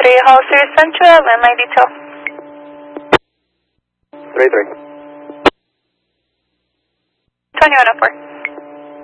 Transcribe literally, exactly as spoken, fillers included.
three, Holster Central, landline detail. three three. twenty-one oh four.